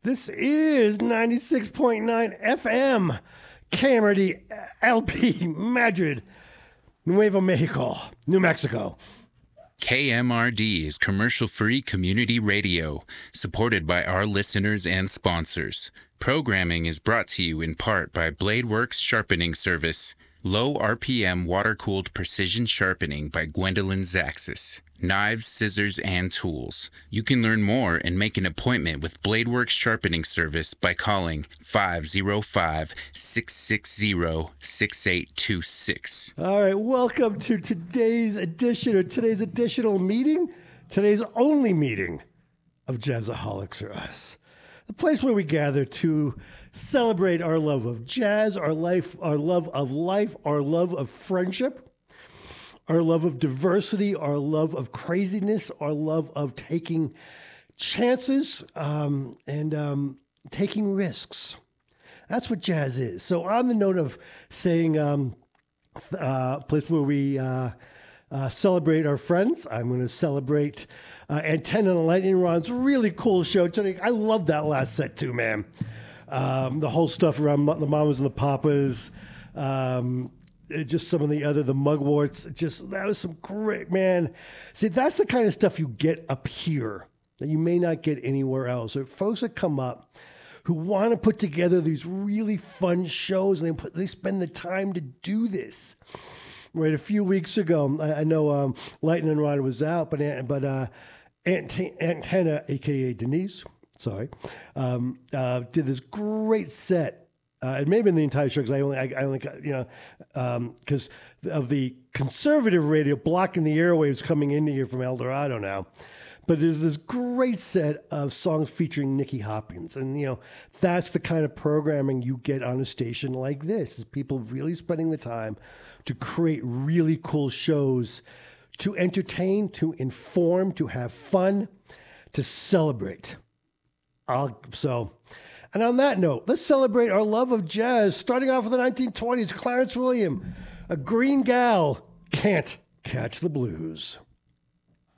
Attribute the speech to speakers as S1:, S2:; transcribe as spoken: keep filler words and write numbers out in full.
S1: This is ninety-six point nine F M, K M R D L P, Madrid, Nuevo Mexico, New Mexico.
S2: K M R D is commercial-free community radio, supported by our listeners and sponsors. Programming is brought to you in part by Bladeworks Sharpening Service, low R P M water-cooled precision sharpening by Gwendolyn Zaxis, knives, scissors, and tools. You can learn more and make an appointment with Bladeworks Sharpening Service by calling five oh five, six six zero, six eight two six.
S1: All right, welcome to today's edition, or today's additional meeting, today's only meeting of Jazzaholics or Us. The place where we gather to celebrate our love of jazz, our life, our love of life, our love of friendship, our love of diversity, our love of craziness, our love of taking chances um, and um, taking risks. That's what jazz is. So on the note of saying um, uh, place where we uh, uh, celebrate our friends, I'm going to celebrate uh, Antenna and Lightning Rod's really cool show today. I love that last set too, man. Um, the whole stuff around the Mamas and the Papas, um, just some of the other, the mugworts, just, that was some great, man. See, that's the kind of stuff you get up here that you may not get anywhere else. There are folks that come up who want to put together these really fun shows, and they put, they spend the time to do this. Right, a few weeks ago, I, I know um, Lightning Rod was out, but but uh, Ant- Antenna, a k a. Denise, sorry, um, uh, did this great set. Uh, it may have been the entire show because I only, I, I only got, you know, because um, of the conservative radio blocking the airwaves coming into here from El Dorado now. But there's this great set of songs featuring Nicky Hopkins. And, you know, that's the kind of programming you get on a station like this, is people really spending the time to create really cool shows, to entertain, to inform, to have fun, to celebrate. I'll, so... And on that note, let's celebrate our love of jazz, starting off with the nineteen twenties, Clarence Williams, A Green Gal Can't Catch the Blues.